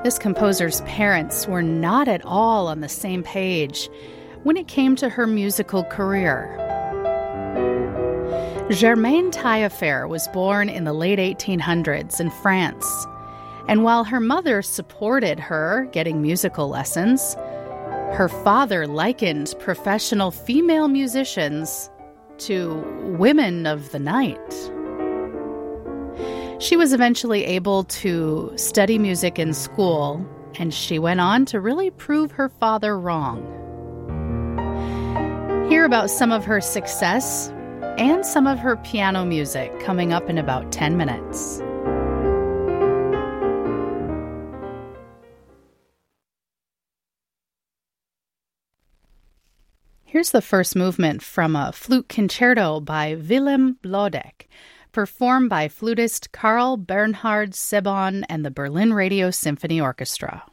This composer's parents were not at all on the same page when it came to her musical career. Germaine Taillefer was born in the late 1800s in France, and while her mother supported her getting musical lessons, her father likened professional female musicians to women of the night. She was eventually able to study music in school, and she went on to really prove her father wrong. Hear about some of her success and some of her piano music coming up in about 10 minutes. Here's the first movement from a flute concerto by Willem Bloedek, performed by flutist Carl Bernhard Sebon and the Berlin Radio Symphony Orchestra.